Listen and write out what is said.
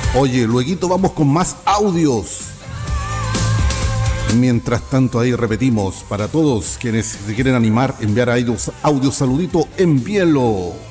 Oye, lueguito vamos con más audios. Mientras tanto ahí repetimos, para todos quienes se quieren animar, enviar audios saludito, envíenlo.